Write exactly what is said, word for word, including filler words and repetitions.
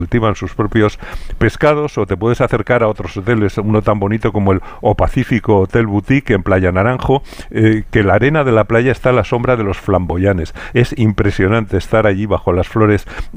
cultivan sus propios pescados, o te puedes acercar a otros hoteles, uno tan bonito como el O Pacífico Hotel Boutique en Playa Naranjo, eh, que la arena de la playa está a la sombra de los flamboyanes. Es impresionante estar allí bajo las flores